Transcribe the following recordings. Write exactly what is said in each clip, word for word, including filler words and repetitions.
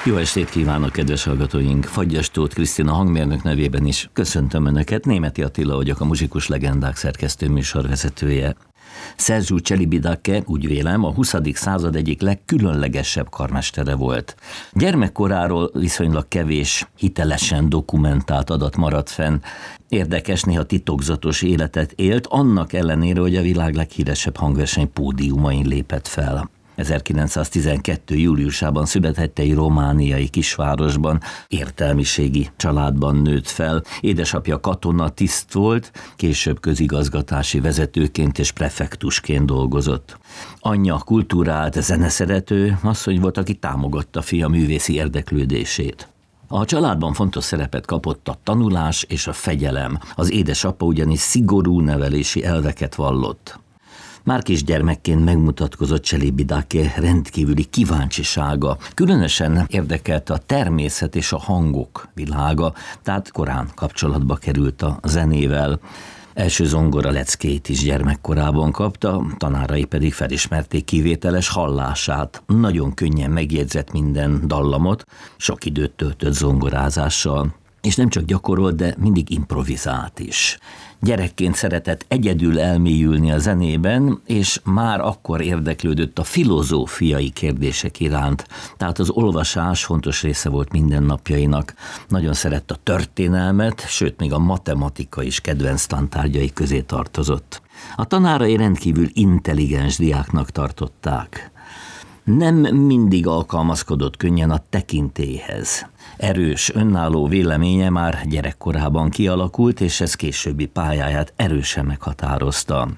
Jó estét kívánok, kedves hallgatóink! Fagyas Tóth Krisztina hangmérnök nevében is köszöntöm Önöket. Németi Attila vagyok, a Muzsikus Legendák szerkesztő műsorvezetője. Sergiu Celibidache, úgy vélem, a huszadik század egyik legkülönlegesebb karmestere volt. Gyermekkoráról viszonylag kevés, hitelesen dokumentált adat maradt fenn. Érdekes, néha titokzatos életet élt, annak ellenére, hogy a világ leghíresebb hangverseny pódiumain lépett fel. ezerkilencszáztizenkettő. júliusában született egy romániai kisvárosban, értelmiségi családban nőtt fel. Édesapja katona tiszt volt, később közigazgatási vezetőként és prefektusként dolgozott. Anyja kulturált, zeneszerető, asszony volt, aki támogatta fia művészi érdeklődését. A családban fontos szerepet kapott a tanulás és a fegyelem. Az édesapa ugyanis szigorú nevelési elveket vallott. Már kisgyermekként megmutatkozott Celibidache rendkívüli kíváncsisága. Különösen érdekelte a természet és a hangok világa, tehát korán kapcsolatba került a zenével. Első zongora leckét is gyermekkorában kapta, tanárai pedig felismerték kivételes hallását. Nagyon könnyen megjegyzett minden dallamot, sok időt töltött zongorázással. És nem csak gyakorolt, de mindig improvizált is. Gyerekként szeretett egyedül elmélyülni a zenében, és már akkor érdeklődött a filozófiai kérdések iránt. Tehát az olvasás fontos része volt mindennapjainak. Nagyon szerette a történelmet, sőt még a matematika is kedvenc tantárgyai közé tartozott. A tanárai rendkívül intelligens diáknak tartották. Nem mindig alkalmazkodott könnyen a tekintélyhez. Erős, önálló véleménye már gyerekkorában kialakult, és ez későbbi pályáját erősen meghatározta.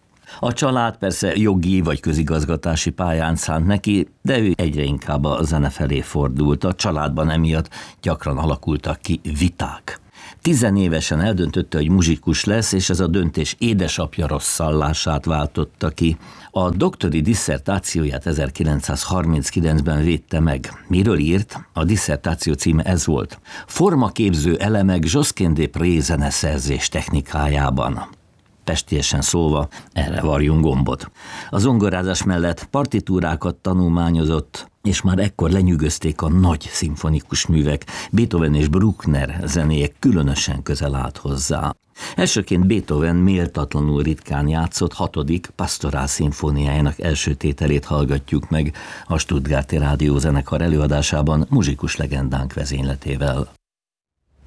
A család persze jogi vagy közigazgatási pályán szánt neki, de ő egyre inkább a zene felé fordult. A családban emiatt gyakran alakultak ki viták. Tizenévesen eldöntötte, hogy muzsikus lesz, és ez a döntés édesapja rosszallását váltotta ki. A doktori disszertációját ezerkilencszázharminckilencben védte meg. Miről írt? A disszertáció címe ez volt: Formaképző elemek Josquin-des-Prés zeneszerzés technikájában. Pestiesen szólva, erre varjunk gombot. A zongorázás mellett partitúrákat tanulmányozott, és már ekkor lenyűgözték a nagy szimfonikus művek. Beethoven és Bruckner zenéjek különösen közel állt hozzá. Elsőként Beethoven méltatlanul ritkán játszott hatodik Pastorál szimfóniájának első tételét hallgatjuk meg a Stuttgarti Rádiózenekar előadásában Muzsikus Legendánk vezényletével.